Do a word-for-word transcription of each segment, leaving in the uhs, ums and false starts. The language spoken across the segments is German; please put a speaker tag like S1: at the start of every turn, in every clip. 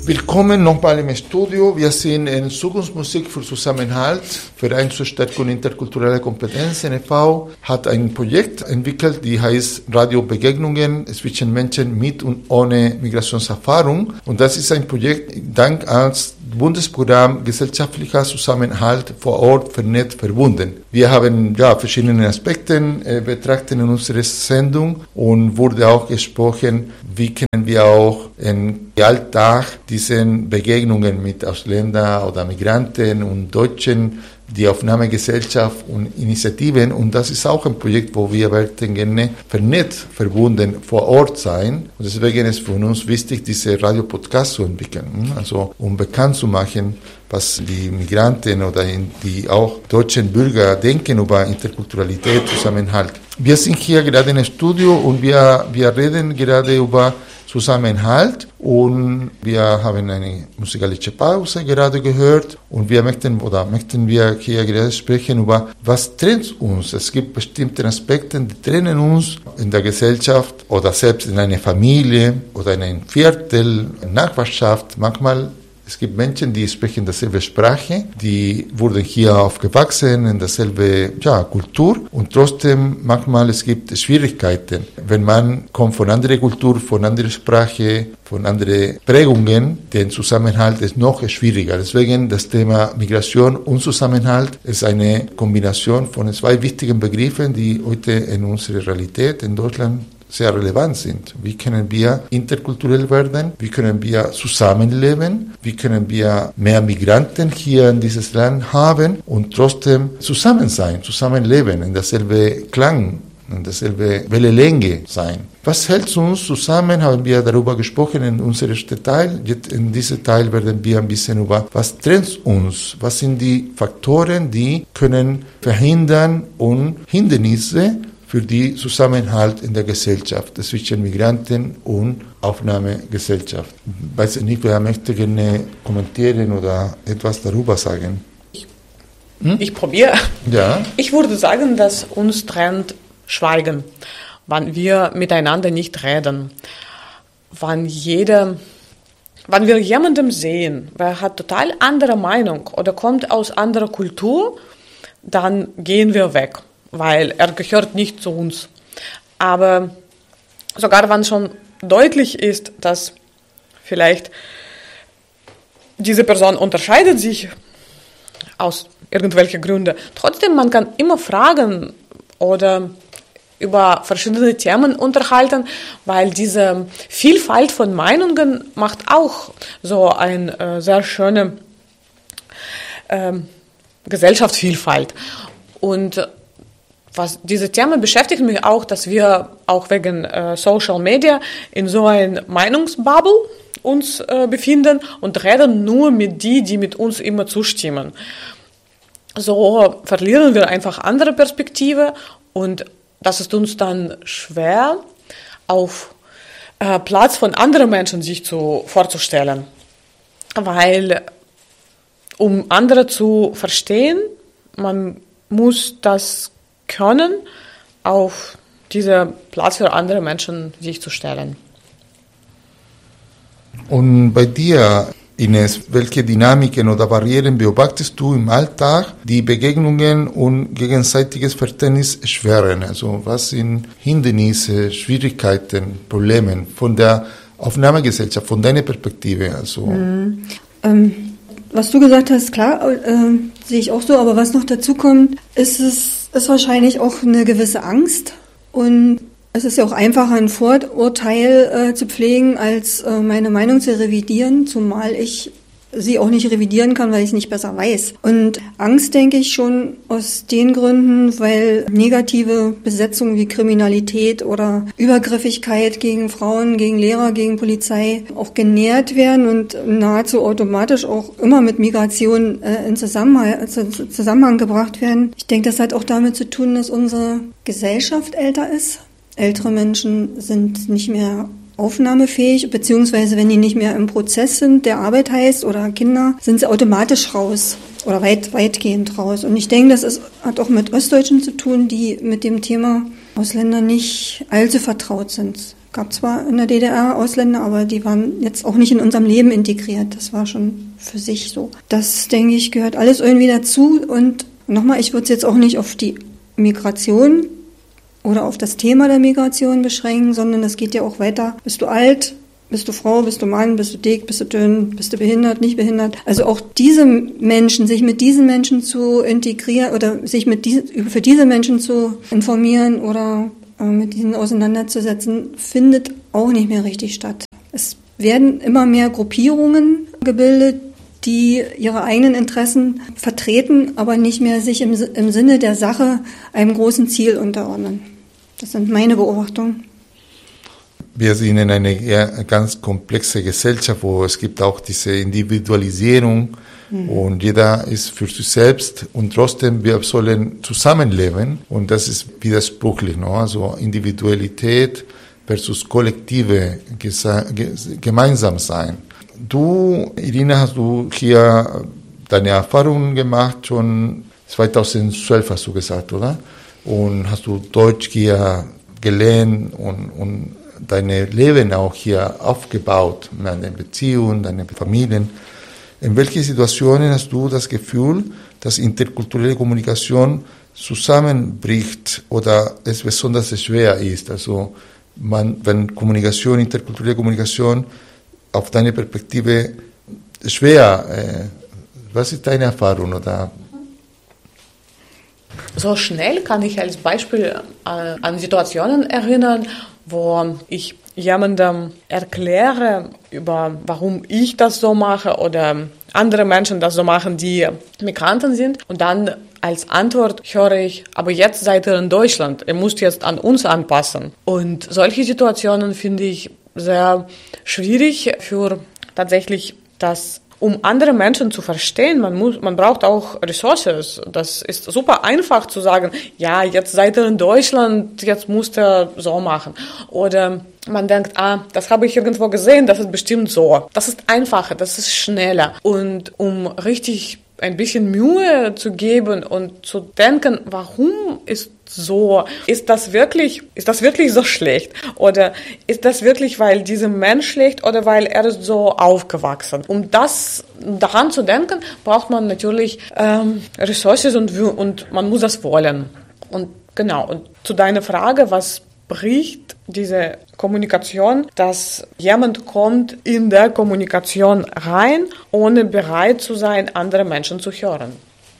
S1: Willkommen nochmal im Studio. Wir sind in Zukunftsmusik für Zusammenhalt, Verein zur Stärkung interkultureller Kompetenzen e V hat ein Projekt entwickelt, die heißt Radiobegegnungen zwischen Menschen mit und ohne Migrationserfahrung. Und das ist ein Projekt dank als Bundesprogramm Gesellschaftlicher Zusammenhalt vor Ort vernetzt verbunden. Wir haben ja verschiedene Aspekte äh, betrachtet in unserer Sendung und wurde auch gesprochen, wie können wir auch im Alltag diesen Begegnungen mit Ausländern oder Migranten und Deutschen, die Aufnahmegesellschaft und Initiativen, und das ist auch ein Projekt, wo wir werden gerne vernetzt, verbunden, vor Ort sein. Und deswegen ist für uns wichtig, diese Radio-Podcast zu entwickeln, also um bekannt zu machen, was die Migranten oder die auch deutschen Bürger denken über Interkulturalität, Zusammenhalt. Wir sind hier gerade im Studio und wir, wir reden gerade über Zusammenhalt und wir haben eine musikalische Pause gerade gehört und wir möchten oder möchten wir hier gerade sprechen über was trennt uns. Es gibt bestimmte Aspekte, die trennen uns in der Gesellschaft oder selbst in einer Familie oder in einem Viertel, in der Nachbarschaft. Manchmal es gibt Menschen, die sprechen dieselbe Sprache, die wurden hier aufgewachsen, in derselbe ja, Kultur und trotzdem manchmal es gibt Schwierigkeiten. Wenn man kommt von anderer Kultur, von anderer Sprache, von anderen Prägungen, der Zusammenhalt ist noch schwieriger. Deswegen das Thema Migration und Zusammenhalt ist eine Kombination von zwei wichtigen Begriffen, die heute in unserer Realität in Deutschland sehr relevant sind. Wie können wir interkulturell werden? Wie können wir zusammenleben? Wie können wir mehr Migranten hier in dieses Land haben und trotzdem zusammen sein, zusammenleben, in derselbe Klang, in derselbe Wellenlänge sein? Was hält uns zusammen? Haben wir darüber gesprochen in unserem ersten Teil. Jetzt in diesem Teil werden wir ein bisschen über, was trennt uns? Was sind die Faktoren, die können verhindern und Hindernisse für die Zusammenhalt in der Gesellschaft zwischen Migranten und Aufnahmegesellschaft. Ich weiß nicht, wer möchte gerne kommentieren oder etwas darüber sagen.
S2: Hm? Ich probiere.
S1: Ja.
S2: Ich würde sagen, dass uns trennt Schweigen, wenn wir miteinander nicht reden. Wenn jeder, wenn wir jemanden sehen, wer hat total andere Meinung oder kommt aus anderer Kultur, dann gehen wir weg, weil er gehört nicht zu uns. Aber sogar wenn schon deutlich ist, dass vielleicht diese Person unterscheidet sich aus irgendwelchen Gründen, trotzdem man kann immer fragen oder über verschiedene Themen unterhalten, weil diese Vielfalt von Meinungen macht auch so eine äh, sehr schöne äh, Gesellschaftsvielfalt. Und was diese Themen beschäftigt mich auch, dass wir auch wegen äh, Social Media in so ein Meinungsbubble uns äh, befinden und reden nur mit die, die mit uns immer zustimmen. So verlieren wir einfach andere Perspektive und das ist uns dann schwer, auf äh, Platz von anderen Menschen sich zu, vorzustellen. Weil um andere zu verstehen, man muss das können, auf diesen Platz für andere Menschen sich zu stellen.
S1: Und bei dir, Ines, welche Dynamiken oder Barrieren beobachtest du im Alltag, die Begegnungen und gegenseitiges Verständnis erschweren? Also was sind Hindernisse, Schwierigkeiten, Probleme von der Aufnahmegesellschaft, von deiner Perspektive? Also
S3: mhm. ähm, was du gesagt hast, klar, äh, sehe ich auch so, aber was noch dazu kommt, ist es ist wahrscheinlich auch eine gewisse Angst und es ist ja auch einfacher, ein Vorurteil äh, zu pflegen, als äh, meine Meinung zu revidieren, zumal ich sie auch nicht revidieren kann, weil ich es nicht besser weiß. Und Angst denke ich schon aus den Gründen, weil negative Besetzungen wie Kriminalität oder Übergriffigkeit gegen Frauen, gegen Lehrer, gegen Polizei auch genährt werden und nahezu automatisch auch immer mit Migration äh, in Zusammenhang, Zusammenhang gebracht werden. Ich denke, das hat auch damit zu tun, dass unsere Gesellschaft älter ist. Ältere Menschen sind nicht mehr aufnahmefähig, beziehungsweise wenn die nicht mehr im Prozess sind, der Arbeit heißt, oder Kinder, sind sie automatisch raus oder weit, weitgehend raus. Und ich denke, das ist, hat auch mit Ostdeutschen zu tun, die mit dem Thema Ausländer nicht allzu vertraut sind. gab zwar in der D D R Ausländer, aber die waren jetzt auch nicht in unserem Leben integriert. Das war schon für sich so. Das, denke ich, gehört alles irgendwie dazu. Und nochmal, ich würde es jetzt auch nicht auf die Migration oder auf das Thema der Migration beschränken, sondern es geht ja auch weiter. Bist du alt? Bist du Frau? Bist du Mann? Bist du dick? Bist du dünn? Bist du behindert? Nicht behindert? Also auch diese Menschen, sich mit diesen Menschen zu integrieren oder sich mit die, für diese Menschen zu informieren oder äh, mit ihnen auseinanderzusetzen, findet auch nicht mehr richtig statt. Es werden immer mehr Gruppierungen gebildet, die ihre eigenen Interessen vertreten, aber nicht mehr sich im, im Sinne der Sache einem großen Ziel unterordnen. Das sind meine Beobachtungen.
S1: Wir sind in einer ganz komplexe Gesellschaft, wo es gibt auch diese Individualisierung mhm. und jeder ist für sich selbst und trotzdem wir sollen zusammenleben und das ist widersprüchlich, no? Also Individualität versus kollektive gemeinsam sein. Du, Irina, hast du hier deine Erfahrungen gemacht, schon zweitausendzwölf hast du gesagt, oder? Und hast du Deutsch hier gelernt und, und dein Leben auch hier aufgebaut, deine Beziehungen, deine Familien. In welchen Situationen hast du das Gefühl, dass interkulturelle Kommunikation zusammenbricht oder es besonders schwer ist? Also man, wenn Kommunikation, interkulturelle Kommunikation auf deine Perspektive schwer, äh, was ist deine Erfahrung? Oder?
S2: So schnell kann ich als Beispiel an Situationen erinnern, wo ich jemandem erkläre, über warum ich das so mache oder andere Menschen das so machen, die Migranten sind. Und dann als Antwort höre ich, aber jetzt seid ihr in Deutschland, ihr müsst jetzt an uns anpassen. Und solche Situationen finde ich sehr schwierig für tatsächlich das, um andere Menschen zu verstehen, man muss, man braucht auch Ressourcen. Das ist super einfach zu sagen, ja, jetzt seid ihr in Deutschland, jetzt müsst ihr so machen. Oder man denkt, ah, das habe ich irgendwo gesehen, das ist bestimmt so. Das ist einfacher, das ist schneller. Und um richtig ein bisschen Mühe zu geben und zu denken, warum ist so? Ist das wirklich, ist das wirklich so schlecht? Oder ist das wirklich, weil dieser Mensch schlecht oder weil er ist so aufgewachsen? Um das daran zu denken, braucht man natürlich ähm, Ressourcen und, und man muss das wollen. Und genau, und zu deiner Frage, was bricht diese Kommunikation, dass jemand kommt in der Kommunikation rein, ohne bereit zu sein, andere Menschen zu hören.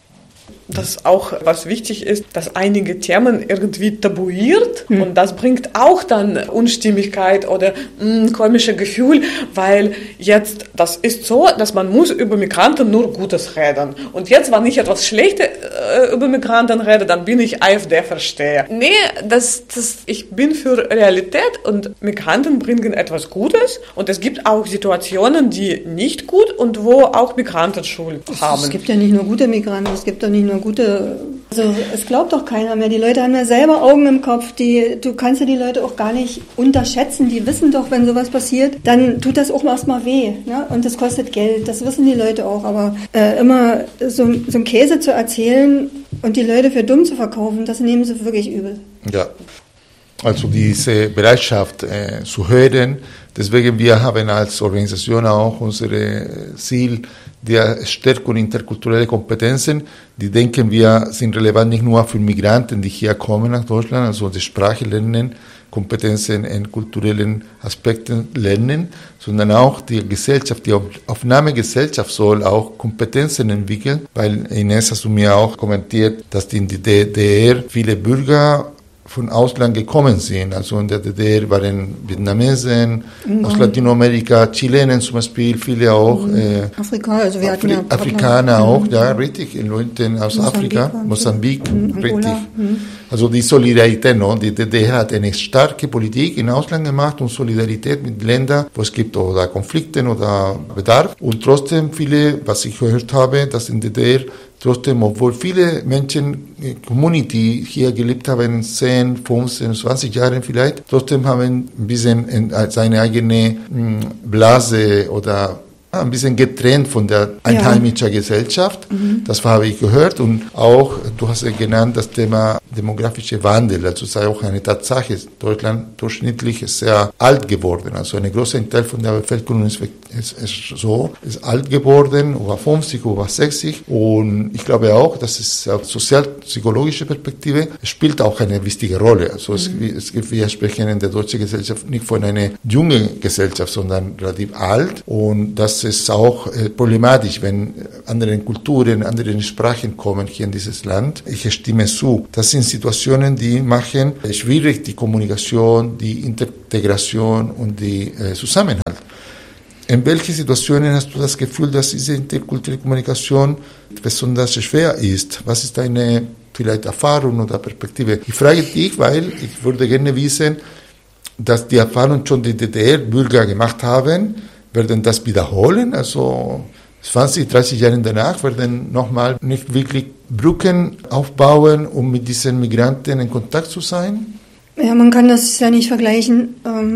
S2: Das ist auch, was wichtig ist, dass einige Themen irgendwie tabuiert hm. und das bringt auch dann Unstimmigkeit oder ein komisches Gefühl, weil jetzt, das ist so, dass man muss über Migranten nur Gutes reden. Und jetzt, wenn ich etwas Schlechtes äh, über Migranten rede, dann bin ich AfD-Versteher. Nee, das, das, ich bin für Realität und Migranten bringen etwas Gutes und es gibt auch Situationen, die nicht gut und wo auch Migranten Schuld haben.
S3: Es gibt ja nicht nur gute Migranten, es gibt ja nicht nur gute, also es glaubt doch keiner mehr. Die Leute haben ja selber Augen im Kopf. Die, du kannst ja die Leute auch gar nicht unterschätzen. Die wissen doch, wenn sowas passiert, dann tut das auch erstmal weh. Ne? Und das kostet Geld. Das wissen die Leute auch. Aber äh, immer so, so einen Käse zu erzählen und die Leute für dumm zu verkaufen, das nehmen sie wirklich übel.
S1: Ja, also diese Bereitschaft äh, zu hören. Deswegen wir haben als Organisation auch unser Ziel der Stärkung interkultureller Kompetenzen. Die denken wir sind relevant nicht nur für Migranten, die hier kommen nach Deutschland, also die Sprache lernen, Kompetenzen in kulturellen Aspekten lernen, sondern auch die Gesellschaft, die Aufnahmegesellschaft soll auch Kompetenzen entwickeln, weil Ines hast du mir auch kommentiert, dass in die D D R viele Bürger von Ausland gekommen sind. Also in der D D R waren Vietnamesen, mhm. aus Latinamerika, Chilenen zum Beispiel, viele auch.
S3: Mhm. Äh, Afrika, also wir hatten
S1: Afri-
S3: ja
S1: Afrikaner auch,
S3: mhm.
S1: ja, richtig, Leute aus
S3: Mosambik
S1: Afrika, Mosambik,
S3: mhm.
S1: richtig.
S3: Mhm.
S1: Also die Solidarität, no? Die D D R hat eine starke Politik im Ausland gemacht und Solidarität mit Ländern, wo es gibt oder Konflikte oder Bedarf. Und trotzdem viele, was ich gehört habe, dass in der D D R trotzdem, obwohl viele Menschen, Community hier gelebt haben, zehn, fünfzehn, zwanzig Jahre vielleicht, trotzdem haben ein bisschen seine eigene Blase oder ein bisschen getrennt von der einheimischen ja. Gesellschaft. Mhm. Das habe ich gehört. Und auch, du hast ja genannt, das Thema demografische Wandel. Also sei auch eine Tatsache. Deutschland durchschnittlich ist sehr alt geworden. Also ein großer Teil von der Bevölkerung ist, ist, ist so, ist alt geworden, über fünfzig, über sechzig. Und ich glaube auch, dass es aus sozialpsychologischer Perspektive spielt auch eine wichtige Rolle. Also es, mhm. es gibt, wir sprechen in der deutschen Gesellschaft nicht von einer jungen Gesellschaft, sondern relativ alt. Und das ist auch äh, problematisch, wenn andere Kulturen, andere Sprachen kommen hier in dieses Land. Ich stimme zu. Das sind Situationen, die machen schwierig die Kommunikation, die Integration und die äh, Zusammenhalt. In welchen Situationen hast du das Gefühl, dass diese interkulturelle Kommunikation besonders schwer ist? Was ist deine vielleicht Erfahrung oder Perspektive? Ich frage dich, weil ich würde gerne wissen, dass die Erfahrung schon die D D R-Bürger gemacht haben, werden das wiederholen? Also zwanzig, dreißig Jahre danach werden nochmal nicht wirklich Brücken aufbauen, um mit diesen Migranten in Kontakt zu sein?
S3: Ja, man kann das ja nicht vergleichen.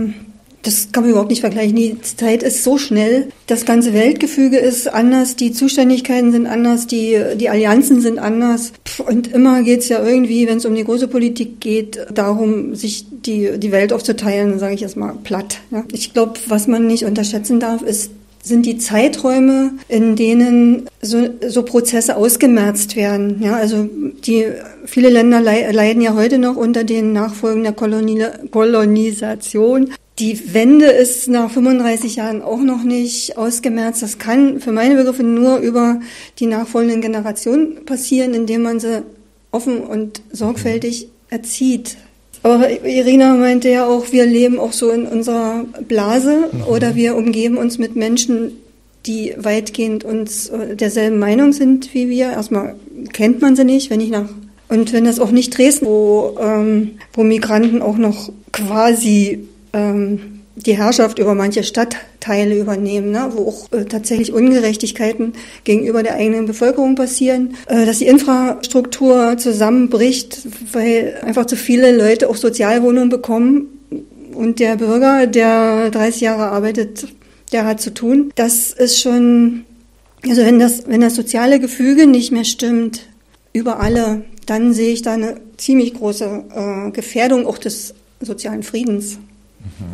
S3: Das kann man überhaupt nicht vergleichen. Die Zeit ist so schnell. Das ganze Weltgefüge ist anders. Die Zuständigkeiten sind anders. Die, die Allianzen sind anders. Und immer geht es ja irgendwie, wenn es um die große Politik geht, darum, sich die, die Welt aufzuteilen, sage ich jetzt mal platt. Ja. Ich glaube, was man nicht unterschätzen darf, ist, sind die Zeiträume, in denen so, so Prozesse ausgemerzt werden. Ja, also die, viele Länder leiden ja heute noch unter den Nachfolgen der Koloni- Kolonisation. Die Wende ist nach fünfunddreißig Jahren auch noch nicht ausgemerzt. Das kann für meine Begriffe nur über die nachfolgenden Generationen passieren, indem man sie offen und sorgfältig erzieht. Aber Irina meinte ja auch, wir leben auch so in unserer Blase mhm. oder wir umgeben uns mit Menschen, die weitgehend uns derselben Meinung sind wie wir. Erstmal kennt man sie nicht, wenn ich nach und wenn das auch nicht Dresden, wo, ähm, wo Migranten auch noch quasi ähm, die Herrschaft über manche Stadtteile übernehmen, ne, wo auch äh, tatsächlich Ungerechtigkeiten gegenüber der eigenen Bevölkerung passieren, äh, dass die Infrastruktur zusammenbricht, weil einfach zu viele Leute auch Sozialwohnungen bekommen und der Bürger, der dreißig Jahre arbeitet, der hat zu tun. Das ist schon, also wenn das, wenn das soziale Gefüge nicht mehr stimmt über alle, dann sehe ich da eine ziemlich große äh, Gefährdung auch des sozialen Friedens. Mhm.